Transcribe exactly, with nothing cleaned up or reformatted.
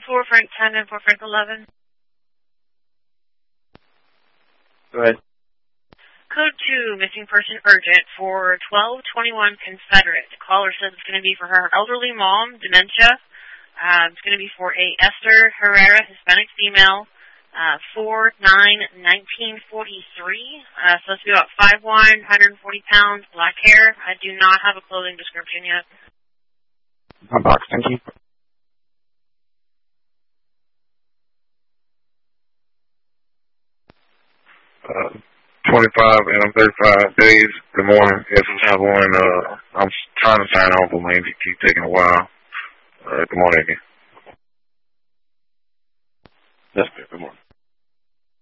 for Frank ten and for Frank eleven. Go ahead. Code two, missing person urgent for twelve twenty-one Confederate. The caller says it's going to be for her elderly mom, dementia. Uh, it's going to be for a Esther Herrera, Hispanic female, uh, four nine nineteen forty-three. Uh, supposed to be about five one, one hundred forty pounds, black hair. I do not have a clothing description yet. One box, thank you. Uh, twenty-five and thirty-five days. Good morning. Yes, I have one. Uh, I'm trying to sign on, but my interview keep taking a while. Uh, good morning again. Yes, good morning.